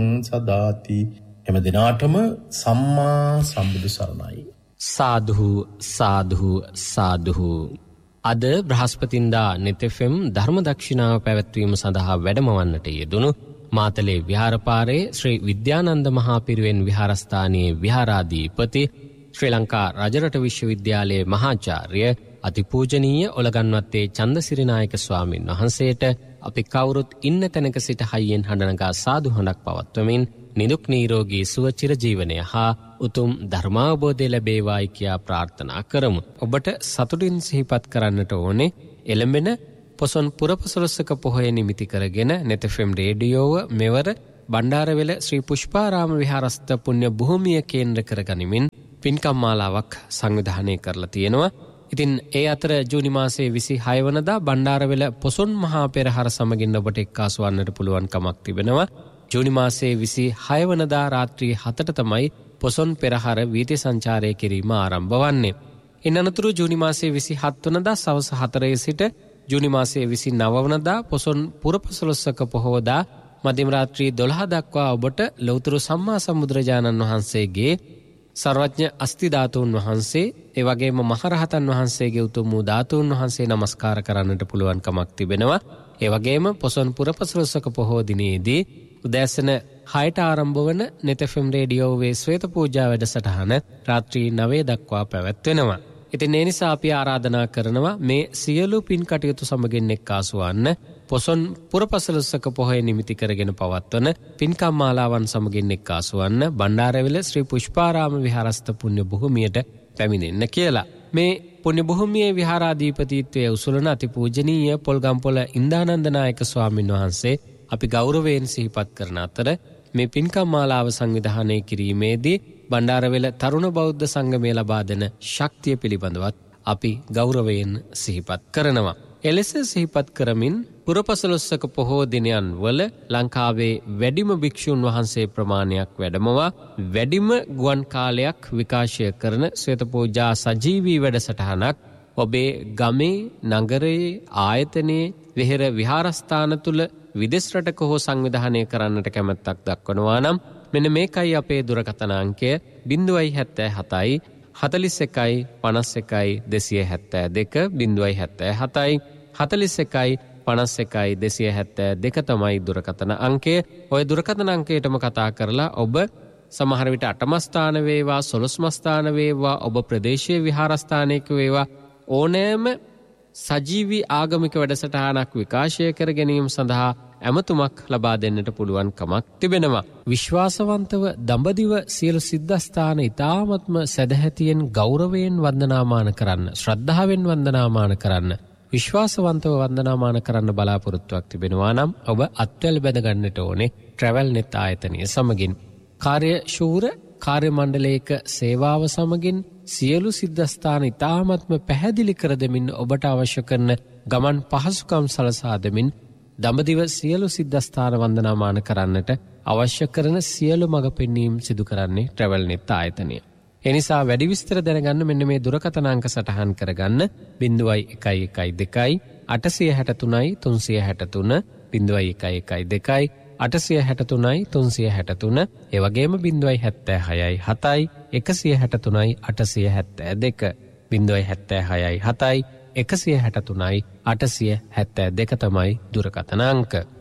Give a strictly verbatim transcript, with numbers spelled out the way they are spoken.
සදාති. එම දිනාටම සම්මා සම්බුදු සරණයි. සාදු සාදු සාදු. අද බ්‍රහස්පතින්දා නෙත් එෆ් එම් ධර්ම දක්ෂිනාව පැවැත්වීම සඳහා වැඩමවන්නට යෙදුණු මාතලේ විහාරපාරේ ශ්‍රී විද්‍යානන්ද මහා පිරිවෙන් විහාරස්ථානයේ විහාරාධිපති ශ්‍රී ලංකා රජරට විශ්වවිද්‍යාලයේ මහාචාර්ය අතිපූජනීය ඔලගන්වත්තේ චන්දසිරිනායක ස්වාමින් වහන්සේට අපි කවුරුත් ඉන්න තැනක සිට හයියෙන් හඬනගා සාදු හඬක් පවත්වමින් නිදුක් නිරෝගී සුව චිරජීවනය හා උතුම් ධර්මාවබෝධය ලැබේවායි කියා ප්‍රාර්ථනා කරමු. ඔබට සතුටින් සිහිපත් කරන්නට ඕනේ එළඹෙන පොසොන් පුරපසළොස්වක පොහොය නිමිති කරගෙන නෙත් එෆ් එම් රේඩියෝව මෙවර බණ්ඩාරවෙල ශ්‍රී පුෂ්පාරාම විහාරස්ථ පුණ්‍ය භූමිය කේන්ද්‍ර කරගනිමින් පින්කම් මාලාවක් සංවිධානය කරලා තියෙනවා. ඉතින් ඒ අතර ජූනි මාසයේ විසිහය වනදා බණ්ඩාරවෙල පොසොන් මහා පෙරහර සමගින් ඔබට එක්කාසු වන්නට පුළුවන් කමක් තිබෙනවා. ජූනි මාසයේ විසිහය වනදා රාත්‍රී හතට තමයි පොසොන් පෙරහර වීථි සංචාරය කිරීම ආරම්භ වන්නේ. ඉන් අනතුරු ජූනි මාසයේ විසිහත් වනදා සවස හතරේ සිට ජූනි මාසයේ විසිනව වනදා පොසොන් පුරපසළොස්වක පොහොවදා මධ්‍යම රාත්‍රී දොළහ දක්වා ඔබට ලෞතර සම්මා සම්බුදුරජාණන් වහන්සේගේ සර්වඥ අස්ති ධාතුන් වහන්සේ ඒ වගේම මහරහතන් වහන්සේගේ උතුම් වූ ධාතුන් වහන්සේ නමස්කාර කරන්නට පුළුවන් කමක් තිබෙනවා. ඒ වගේම පොසොන් පුරපසළොස්වක පොහොව දිනේදී උදෑසන හයට ආරම්භ වන නෙත් එෆ් එම් රේඩියෝවේ ශ්වේත පූජා වැඩසටහන රාත්‍රී නවය දක්වා පැවැත්වෙනවා. ඉතින් ඒ නිසා අපි ආරාධනා කරනවා මේ සියලු පින් කටයුතු සමගින් එක්කාසු වන්න පොසොන් පුරපසළොස්වක පොහොය නිමිති කරගෙන පවත්වන පින්කම් මාලාවන් සමගින් එක්කාසු වන්න බණ්ඩාරවෙල ශ්‍රී පුෂ්පාරාම විහාරස්ථ පුණ්‍ය භූමියට පැමිණෙන්න කියලා. මේ පුණ්‍ය භූමියේ විහාරාධිපතිත්වයේ උසුලන අතිපූජනීය පොල්ගම්පොළ ඉන්දානන්ද නායක ස්වාමින් වහන්සේ අපි ගෞරවයෙන් සිහිපත් කරන අතර මේ පින්කම් මාලාව සංවිධානය කිරීමේදී බණ්ඩාරවෙල තරුණ බෞද්ධ සංගමය ලබා දෙන ශක්තිය පිළිබඳවත් අපි ගෞරවයෙන් සිහිපත් කරනවා. එලෙස සිහිපත් කරමින් පුරපසළොස්වක පොහෝ දිනයන් වල ලංකාවේ වැඩිම භික්ෂුන් වහන්සේ ප්‍රමාණයක් වැඩමවා වැඩිම ගුවන් කාලයක් විකාශය කරන ශ්වේත පූජා සජීවී වැඩසටහනක් ඔබේ ගමේ නගරයේ ආයතනයේ විහෙර විහාරස්ථාන තුල විදේශ රටක හෝ සංවිධානය කරන්නට කැමැත්තක් දක්වනවා නම් මෙන්න මේකයි අපේ දුරකථන අංකය ज़ीरो सात सात හතළිස් එකයි පනස් එකයි දෙසිය හැත්තෑ දෙක ज़ीरो सात सात හතළිස් එකයි පනස් එකයි දෙසිය හැත්තෑ දෙක තමයි දුරකථන අංකය. ඔය දුරකථන අංකයටම කතා කරලා ඔබ සමහර විට අටම ස්ථාන වේවා සොළොස්ම ස්ථාන වේවා ඔබ ප්‍රදේශීය විහාරස්ථානයක වේවා ඕනෑම සජීවී ආගමික වැඩසටහනක් විකාශය කර ගැනීම සඳහා ඇමතුමක් ලබා දෙන්නට පුළුවන් කමක් තිබෙනවා. විශ්වාසවන්තව දඹදිව සියලු සිද්ධාස්ථාන ඉතාමත්ම සදැහැතියෙන් ගෞරවයෙන් වන්දනාමාන කරන්න, ශ්‍රද්ධාවෙන් වන්දනාමාන කරන්න, විශ්වාසවන්තව වන්දනාමාන කරන්න බලාපොරොත්තුවක් තිබෙනවා නම් ඔබ අත්වැල් බැඳ ගන්නට ඕනේ ට්‍රැවල් නෙත් ආයතනය සමගින්. කාර්යශූර කාර්ය මණ්ඩලයක සේවාව සමගින් සියලු සිද්ධාස්ථාන ඉතාමත්ම පැහැදිලි කර දෙමින් ඔබට අවශ්‍ය කරන ගමන් පහසුකම් සලසා දෙමින් දඹදිව සියලු සිද්ධාස්ථාන වන්දනාමාන කරන්නට අවශ්‍ය කරන සියලු මඟ පෙන්වීම් සිදු කරන්නේ ට්‍රැවල් නෙත් ආයතනය. ඒ නිසා වැඩි විස්තර දැනගන්න මෙන්න මේ දුරකථන අංක සටහන් කරගන්න ज़ीरो एक एक दो आठ सात तीन तीन सात तीन ज़ीरो एक एक दो आठ सात तीन तीन सात तीन ඒ වගේම ज़ीरो सात छह सात एक सात तीन आठ सात दो ज़ीरो सात छह सात एक सात तीन आठ सात दो තමයි දුරකථන අංක.